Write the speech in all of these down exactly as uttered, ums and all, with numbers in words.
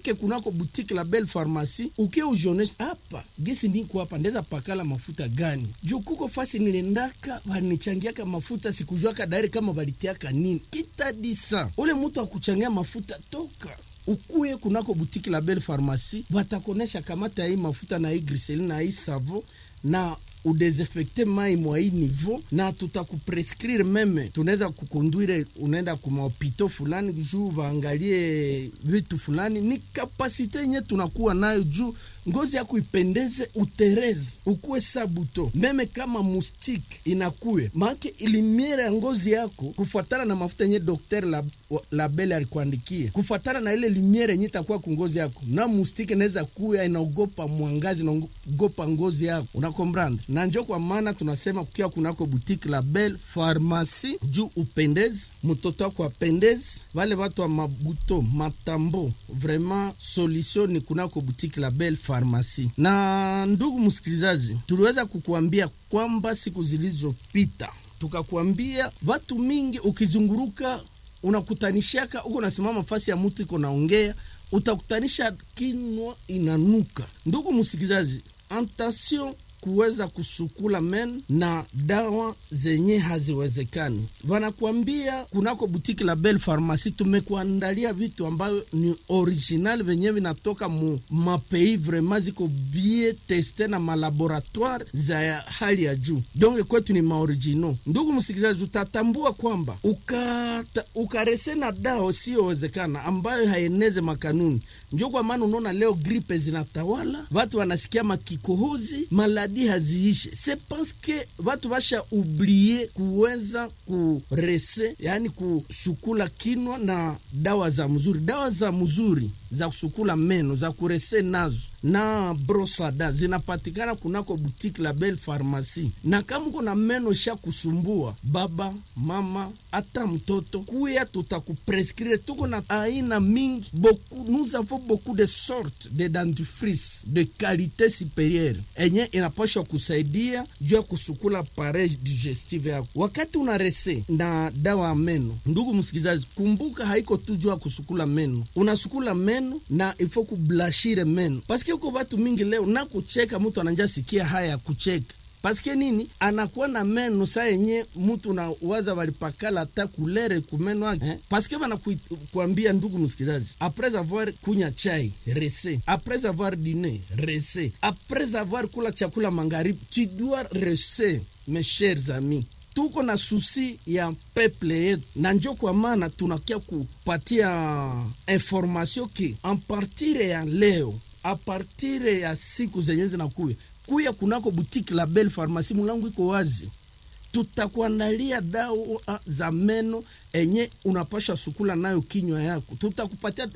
ufike kunako boutique la Belle Pharmacie ukie ujonesha hapa gisi niko hapa ndeza pakala mafuta gani juu kuko fasi nilendaka wanichangiaka mafuta sikujua dari kama walitiaka nini kitadisa ule mtu akuchangia mafuta toka ukuye kunako boutique la Belle Pharmacie watakonesha kamata hii mafuta na hii glycerine na hii savo na udesinfecte mai mwa hii niveau na tutakuprescrire meme tunaweza kukonduire unaenda kuma hopito fulani juu waangalie vitu fulani ni kapasite yenye tunakuwa nayo juu ngozi yako ipendeze utereze ukuwe sabuto meme kama moustique inakuwe maana ilimiere ya ngozi yako kufuatana na mafuta yenye daktari la la Belle alikuandikia kufuatana na ile limiere yenye itakuwa ku ngozi yako na moustique inaweza kuya inaogopa mwangazi inaogopa ngozi yako unakombrand na njoo kwa maana tunasema kukia kunako boutique la Belle Pharmacie juu upendeze mtoto wako apendeze wale watu wa mabuto matambo vraiment solution ni kunako boutique la Belle Pharmacie. Na ndugu msikilizaji tuliweza kukuambia kwamba siku zilizopita tukakuambia watu mingi ukizunguruka unakutanishaka uko nasimama fasi ya mtu iko naongea utakutanisha kinwa inanuka. Ndugu msikilizaji attention kuweza kusukula men na dawa zenye haziwezekani. Wanakuambia kunako boutique la Belle Pharmacie tumekuandalia vitu ambayo ni original venye vinatoka mu mapei vraiment ziko bien testé na malaboratoire za hali ya juu. Donc kwetu ni maoriginal. Ndugu msikilizaji utatambua kwamba ukata ukarese na dawa siyowezekana ambayo haeneze makanuni. Njoo kwa maana unaona leo gripe zinatawala, watu wanasikia makikohozi, maladi haziishe. C'est parce que watu washa oublier kuweza kurese, yani kusukula kinwa na dawa za mzuri. Dawa za mzuri za kusukula meno, za kurese nazo na brosada zinapatikana kunako boutique la Belle Pharmacie. Na kama uko na meno sha kusumbua, baba, mama, hata mtoto, kuya tutakuprescrire. Tuko na aina mingi, beaucoup, nous avons beaucoup de sortes de dentifrice de qualité supérieure. Enye inapaswa kusaidia juu ya kusukula parege digestive yako. Wakati unarese na dawa ya meno, ndugu msikilizaji, kumbuka haiko tu juu ya kusukula meno. Unasukula meno na ifo kublashire meno. Paske uko watu mingi leo na kucheka mtu ananja sikia haya ya kucheka. Paske nini? Anakuwa na meno saa yenye mtu na waza walipakala hata kulere kumeno wake. Eh? Paske wana kuambia ndugu msikilizaji, après avoir kunya chai, rese. Après avoir dîné, rese. Après avoir kula chakula magharibi, tu dois rese, mes chers amis. Tuko na susi ya peuple yetu na njoo kwa maana tunakia kupatia information ki en partir ya leo a partir ya siku zenye zinakuja kuya kunako boutique la Belle Pharmacie mlango iko wazi. Tutakuandalia dawa za meno enye unapasha sukula nayo kinywa yako. Tutakupatia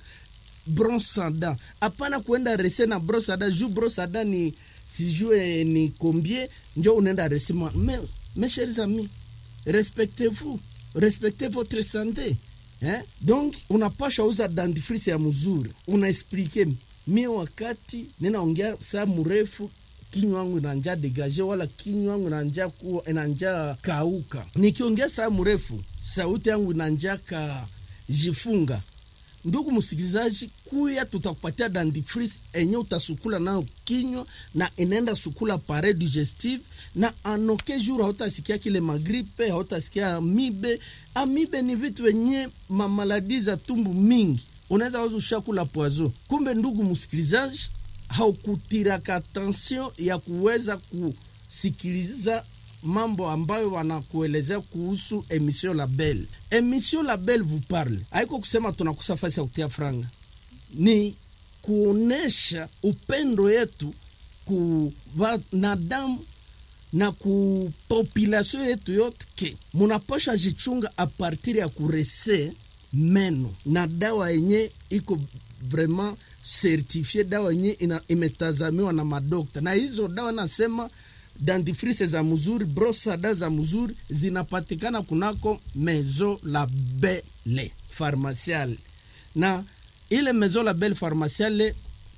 bronsada. Hapana kuenda rese na bronsada, ju bronsada ni sijue ni combien ndio unaenda rese. Mais mes chers amis, respectez-vous, respectez votre santé. Hein? Donc unapasha uza dentifrice ya mzuri. Unaexplique mimi wakati ninaongea saa mrefu kinywa wangu inanja degaje wala kinywa wangu inanja kuwa inanja kauka. Nikiongea saa mrefu sauti yangu inanja ka jifunga. Ndugu msikilizaji, kuya tutakupatia dentifrice enye utasukula nao kinywa na inaenda sukula pare digestive na anoke jour hautasikia kile magripe, hautasikia amibe. Amibe ni vitu wenye mamaladi za tumbu mingi. Unaweza wazo shakula poison. Kumbe ndugu msikilizaji, haukutiraka attention ya kuweza kusikiliza mambo ambayo wanakuelezea kuhusu emission la Belle. Emission la Belle vous parle. Haiko kusema tunakusa fasi ya kutia franga. Ni kuonesha upendo yetu ku wanadamu na ku population yetu yote ke munapasha jichunga a partir ya kurese meno na dawa yenye iko vraiment certifié, dawa yenye imetazamiwa na madokta. Na hizo dawa nasema dentifrice za mzuri, brosada za mzuri zinapatikana kunako Maison la Belle Pharmacie. Na ile Maison la Belle Pharmacie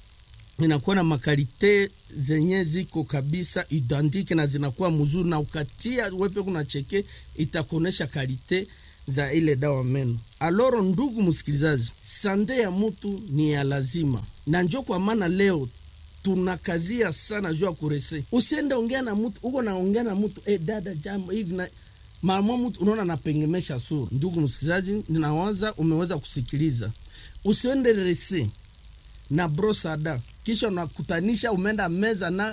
inakuwa na makalite zenye ziko kabisa identique na zinakuwa mzuri, na ukatia wepe kuna cheke itakonesha kalite za ile dawa meno. Aloro ndugu msikilizaji, sande ya mtu ni ya lazima, na njoo kwa maana leo tunakazia sana jua kurese. Usiende ongea na mtu, uko naongea na mtu eh, dada jambo hivi na mama mtu unaona napengemesha sura. Ndugu msikilizaji, ninawaza umeweza kusikiliza. Usiende rese na brosada kisha unakutanisha umeenda meza na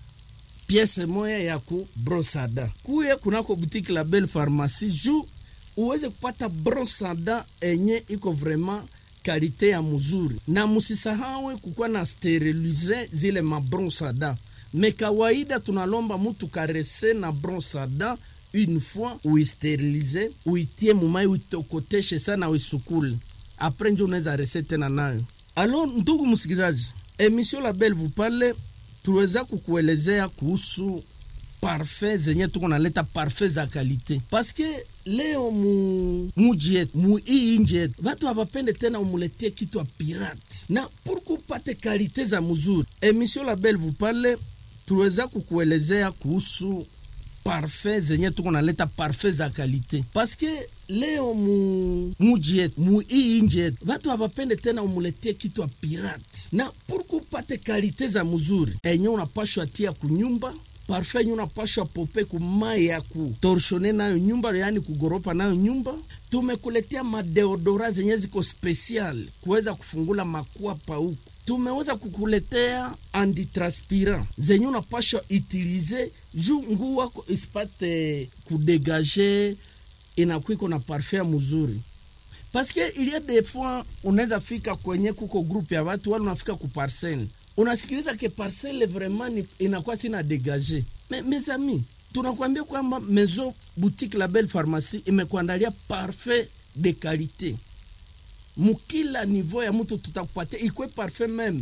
piese moya ya ku brosada. Kuye kunako boutique la Belle Pharmacie juu uweze kupata brosada enye iko vraiment kalite ya mzuri. Na musisahawe kukuwa na sterilize zile mabrosada. Me kawaida tunalomba mtu karese na brosada une fois uisterilize, uitie mumai uitokoteshe sana uisukule. Après njo unaweza resete na nayo. Alors ndugu msikilizaji, emission La Belle vous parle tuweza kukuelezea kuhusu parfait zenye tuko naleta parfait za kalite. Parce que leo mu mujiet mu injet watu hawapende tena umuletie kitu wa pirate. Na pour kupate kalite za mzuri, emission La Belle vous parle tuweza kukuelezea kuhusu parfait zenye tuko naleta parfait za kalite. Parce que leo mu mujiet mu injet watu hawapende tena umuletie kitu wa pirate. Na pour kupate kalite za mzuri, enye unapashwa tia kunyumba parfait, unapashwa pope kumai ya kutorshone nayo nyumba, yani kugoropa nayo nyumba. Tumekuletea madeodora zenye ziko special kuweza kufungula makwapa huko. Tumeweza kukuletea antitranspirant zenye unapashwa utilize juu nguo wako isipate kudegager, inakuiko na parfait mzuri. Parce que il y a des fois unaweza fika kwenye kuko group ya watu wale unafika ku parcelle. Unasikiliza ke parcelle vraiment inakuwa sina dégager. Mais mes amis, tunakuambia kwamba Maison Boutique La Belle Pharmacie imekuandalia parfait de qualité. Mukila niveau ya mtu tutakupatia ikwe parfait même.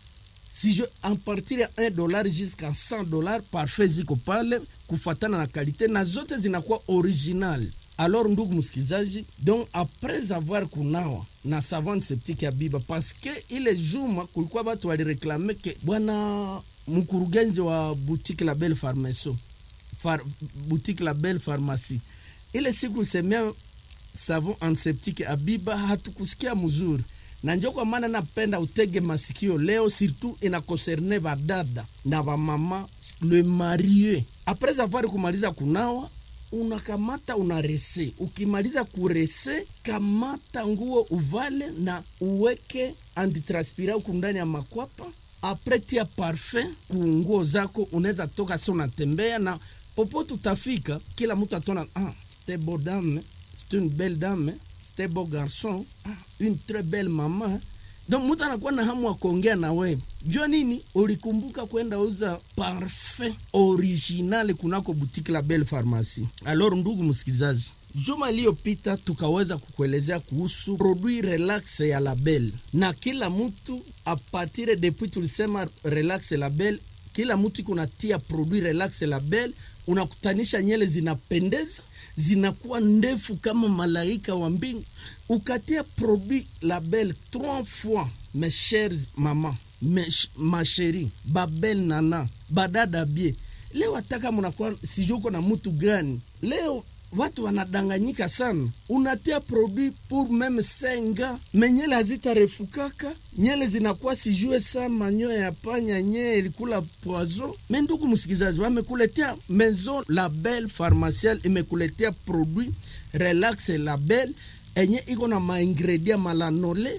Si je en partir ya un dollar jusqu'à cent dollars parfait ziko pale kufatana na qualité na zote zinakuwa original. Alors ndugu msikilizaji, donc après avoir kunawa na savon septique ya Biba, parce que ile juma kulikuwa watu walireklame ke bwana mkurugenzi wa Boutique La Belle Pharmacie Far, Boutique La Belle Pharmacie ile siku semea savon antiseptique ya Biba hatukusikia mzuri. Na njoo kwa maana napenda utege masikio leo, surtout ina concerne badada na ba mama le marié. Après avoir kumaliza kunawa unakamata unarese. Ukimaliza kurese, kamata nguo uvale na uweke antitranspirant huko ndani ya makwapa. Après tia parfum kunguo zako, unaweza toka sio unatembea na popote utafika kila mtu atona ah c'était beau dame, c'est une belle dame, c'était beau garçon, ah une très belle maman. Donc mtu anakuwa na hamu ya kuongea na wewe. Jua nini? Ulikumbuka kwenda uza parfum original kunako Boutique La Belle Pharmacie. Alors ndugu msikilizaji, juma iliyopita tukaweza kukuelezea kuhusu produit relax ya La Belle. Na kila mtu a partir depuis tulisema relax La Belle, kila mtu kunatia produit relax La Belle, unakutanisha nyele zinapendeza, zinakuwa ndefu kama malaika wa mbingu. Ukatia produit La Belle trois fois, mes chers maman, mes, ma chérie, babel nana, badada bie. Leo ataka mnakuwa sijuko na mtu gani. Leo watu wanadanganyika sana. Unatia produit pour même senga, menyele hazita refukaka, nyele zinakuwa sijue sana manyoya ya panya nye ilikula poison. Mendugu msikizaji, wamekuletea Maison La Belle Pharmacie imekuletea produit relax La Belle enye iko na ma ingredient malanole.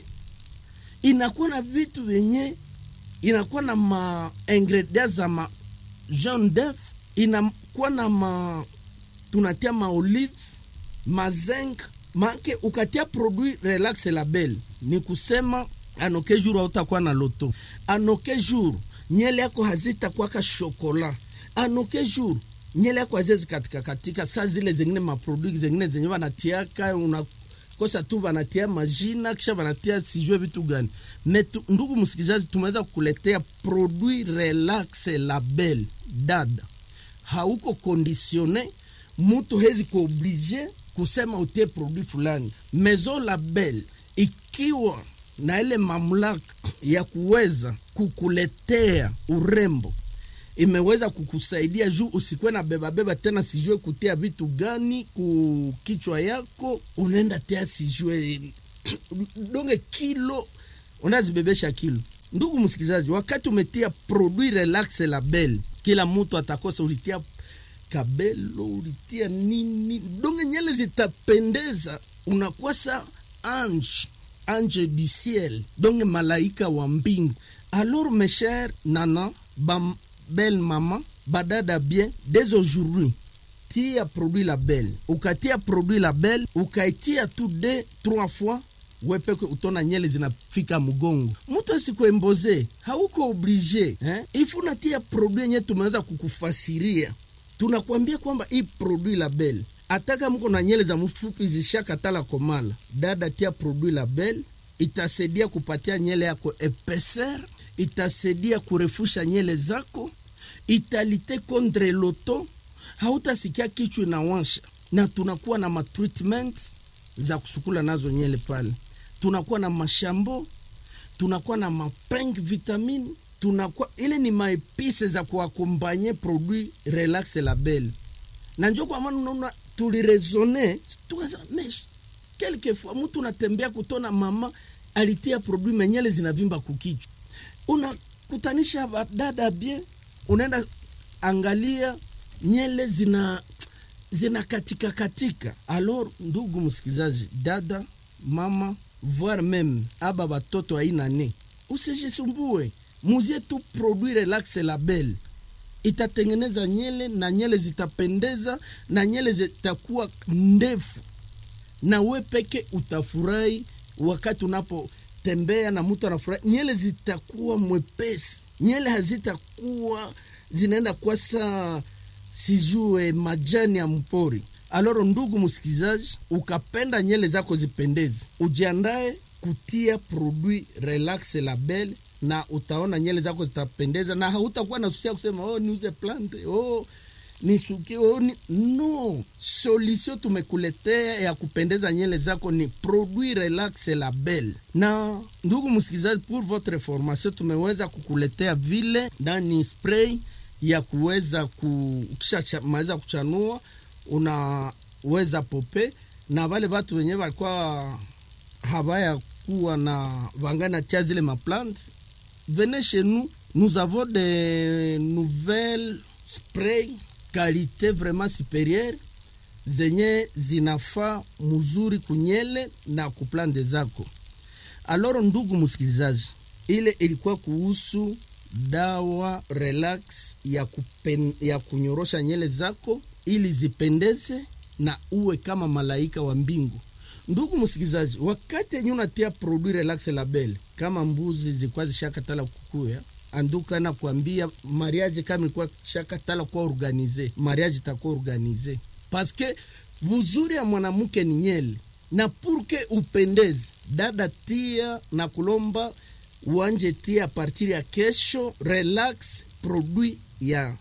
Inakuwa na vitu yenye inakuwa na ma ingredients za ma jaune d'œuf, inakuwa na ma tunatia ma olive, ma zinc, manke ukatia produit relax La Belle. Ni kusema anoke jour utakuwa na loto. Anoke jour nyele yako hazita kwa ka chocolat. Anoke jour nyele yako hazezi katika katika saa zile zingine ma produit zingine zenye wanatiaka una kosa tu wanatia majina kisha wanatia sijue vitu gani. Metu, ndugu msikilizaji, tumeweza kukuletea produit relax La Belle. Dada hauko conditionné, mtu hezi kuoblige kusema utie produit fulani. Maison La Belle ikiwa na ile mamlaka ya kuweza kukuletea urembo imeweza kukusaidia juu usikuwe na beba beba tena sijue kutia vitu gani ku kichwa yako, unaenda tia sijue donge kilo unazibebesha kilo. Ndugu msikilizaji, wakati umetia produit relax label, kila mtu atakosa ulitia kabelo, ulitia nini, donge nyele zitapendeza, unakuwa sa ange, ange du ciel, donge malaika wa mbingu. Alors mes chers nana, bam, belle maman, badada bien, dès aujourd'hui, tia produit label. Ukatia produit label, ukaitia tout deux, trois fois, wepeke utona nyele zinafika mugongo. Mtu asikuemboze, hauko oblige, eh? Ifu natia produit nye tumeweza kukufasiria. Tunakuambia kwamba hii produit label, ataka mko na nyele za mfupi zishaka tala komala, dada tia produit label, itasaidia kupatia nyele yako épaisseur, itasaidia kurefusha nyele zako, italite contre loto, hautasikia kichwa inawasha. Na tunakuwa na matreatment za kusukula nazo nyele pale. Tunakuwa na mashambo, tunakuwa na mapeng vitamine, tunakuwa ile ni maepise za kuakompanye produit relax label. Na njoo kwa maana unaona tulirezone, tukasema mais quelquefois mtu unatembea kutona mama alitia produit menyele zinavimba kukichwa. Unakutanisha dada bien, unaenda angalia nyele zina zina katika katika. Alors ndugu msikizaji, dada, mama, voire même aba batoto aina ne, usijisumbue, muzie tu produit relax label. Itatengeneza nyele na nyele zitapendeza na nyele zitakuwa ndefu. Na we peke utafurahi wakati unapo tembea na mtu anafurahi. Nyele zitakuwa mwepesi. Nyele hazitakuwa zinaenda kwa saa sijue majani ya mpori. Alors ndugu msikizaji, ukapenda nyele zako zipendeze, ujiandae kutia produit relax label na utaona nyele zako zitapendeza na hautakuwa na susia kusema oh niuze plante, oh nisukie, oh ni... no. Solution tumekuletea ya kupendeza nyele zako ni produit relax label. Na ndugu msikizaji, pour votre information tumeweza kukuletea vile ndani spray ya kuweza kukisha maliza kuchanua unaweza pope. Na wale watu wenyewe walikuwa habaya kuwa na wangana tia zile ma plante, venez chez nous, nous avons des nouvelles sprays qualité vraiment supérieure zenye zinafaa mzuri kunyele na kuplante zako. Alors ndugu msikilizaji, ile ilikuwa kuhusu dawa relax ya kupen, ya kunyorosha nyele zako ili zipendeze na uwe kama malaika wa mbingu. Ndugu msikilizaji, wakati yenye unatia produit relax label, kama mbuzi zikwazi shaka tala kukuya, anduka na kuambia mariage kama ilikuwa shaka tala kwa organize, mariage itakuwa organize. Parce que buzuri ya mwanamke ni nyele. Na purke upendeze, dada tia na kulomba uanje tia partir ya kesho relax produit ya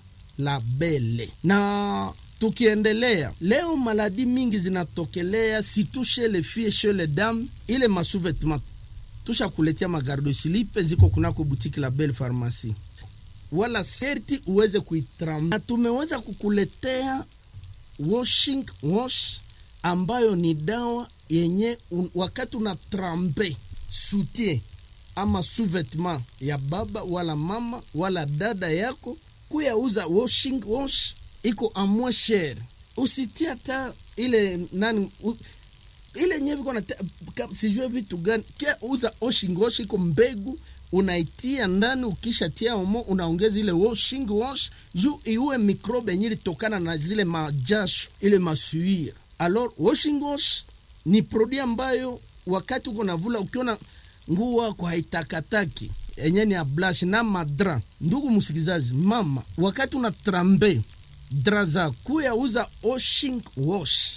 label. Na tukiendelea, leo maladi mingi zinatokelea, si touche les filles chez les dames, ile masouvetement. Tusha kuletea magardo silipe ziko kunako boutique la Belle Pharmacie. Wala serti uweze kuitram. Na tumeweza kukuletea washing wash ambayo ni dawa yenye un, wakati unatrampe soutien ama sous-vêtement ya baba wala mama wala dada yako, kuya uza washing wash iko a moins cher. Usitia ta ile nani u, ile nyewe kona sijue vitu gani, kia uza washing wash iko mbegu, unaitia ndani, ukisha tia omo unaongeza ile washing wash juu iwe mikrobe nyili tokana na zile majasho ile masuia. Alors washing wash ni produit ambayo wakati uko navula ukiona nguo kwa haitakataki enye ni ya blush na madra. Ndugu msikilizaji, mama, wakati unatrambe dra za kuya uza washing wash,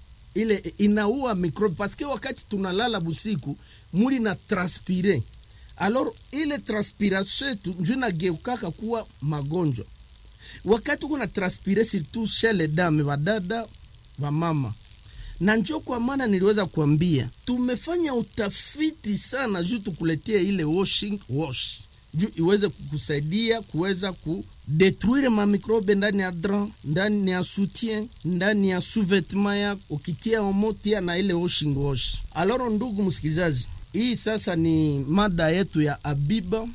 ile inaua mikrobe. Paske wakati tunalala busiku mwili na transpire, alors ile transpiration ndio inageukaka kuwa magonjwa. Wakati uko na transpire surtout chez les dames, wadada wa mama. Na njoo kwa maana niliweza kuambia tumefanya utafiti sana juu tukuletea ile washing wash. juu iweze kukusaidia kuweza ku detruire ma microbe ndani ya drap, ndani ya soutien, ndani ya sous-vêtement ya ukitia omotia na ile washing wash. Alors ndugu msikilizaji, hii sasa ni mada yetu ya Abiba